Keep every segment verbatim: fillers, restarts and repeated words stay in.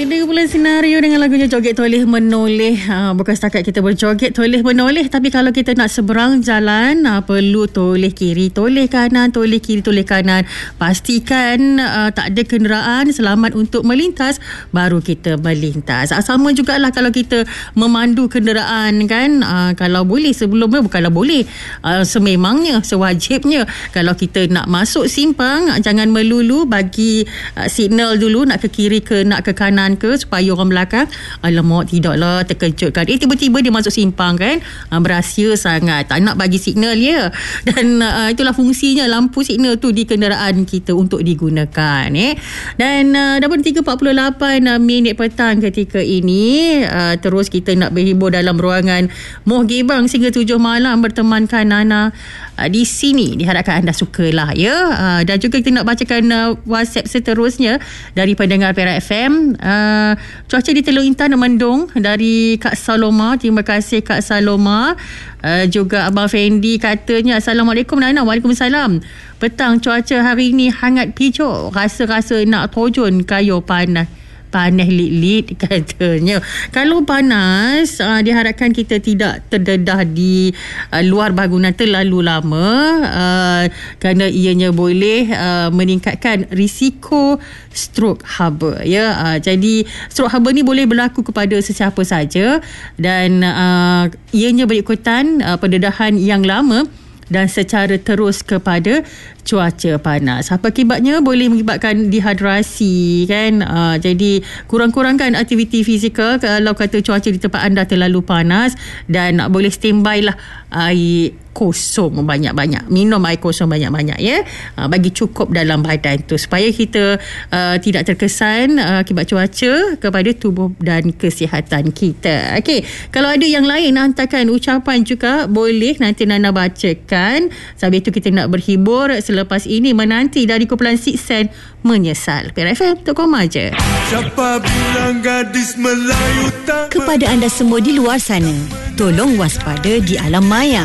Kita pula senario dengan lagunya Joget Toleh Menoleh. Ha, bukan setakat kita berjoget toleh menoleh, tapi kalau kita nak seberang jalan, ha, perlu toleh kiri, toleh kanan, toleh kiri, toleh kanan. Pastikan uh, tak ada kenderaan, selamat untuk melintas, baru kita melintas. Ha, sama jugalah kalau kita memandu kenderaan kan. Ha, kalau boleh, sebelumnya bukanlah boleh, uh, sememangnya, sewajibnya, kalau kita nak masuk simpang, jangan melulu bagi uh, signal dulu nak ke kiri ke nak ke kanan ke, supaya orang belakang alamak tidaklah terkejutkan, eh tiba-tiba dia masuk simpang kan, uh, berahsia sangat, tak nak bagi signal ya. Dan uh, itulah fungsinya lampu signal tu di kenderaan kita untuk digunakan eh. Dan uh, dah pun tiga empat puluh lapan uh, minit petang ketika ini, uh, terus kita nak berhibur dalam ruangan Moh Gebang sehingga tujuh malam bertemankan Nana uh, di sini. Diharapkan anda sukalah ya. Uh, dan juga kita nak bacakan uh, WhatsApp seterusnya dari pendengar Perak F M. Uh, cuaca di Teluk Intan mendung dari Kak Saloma. Terima kasih Kak Saloma. Uh, juga Abang Fendi katanya, Assalamualaikum Nana. Waalaikumsalam. Petang cuaca hari ini hangat pijuk. Rasa-rasa nak terjun kayu panas. Panas lit-lit katanya. Kalau panas, uh, diharapkan kita tidak terdedah di uh, luar bangunan terlalu lama, uh, kerana ianya boleh uh, meningkatkan risiko stroke haba ya. Uh, jadi stroke haba ni boleh berlaku kepada sesiapa saja, dan uh, ianya berikutan uh, pendedahan yang lama dan secara terus kepada cuaca panas. Apa akibatnya? Boleh mengakibatkan dehidrasi kan. Uh, jadi kurang-kurangkan aktiviti fizikal kalau kata cuaca di tempat anda terlalu panas, dan uh, boleh standby lah air kosong banyak-banyak, minum air kosong banyak-banyak ya, uh, bagi cukup dalam badan tu supaya kita uh, tidak terkesan uh, akibat cuaca kepada tubuh dan kesihatan kita. Okey, kalau ada yang lain nak hantarkan ucapan juga boleh, nanti Nana bacakan. Sambil itu kita nak berhibur selepas ini menanti dari kumpulan Six Sen Menyesal. Perak F M dot com aja. Siapa bilang gadis Melayu tak. Kepada anda semua di luar sana, tolong waspada di alam maya.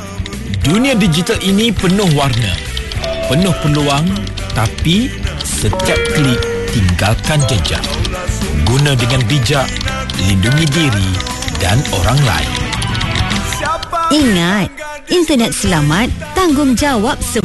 Dunia digital ini penuh warna, penuh peluang, tapi setiap klik tinggalkan jejak. Guna dengan bijak, lindungi diri dan orang lain. Ingat, internet selamat, tanggungjawab semua.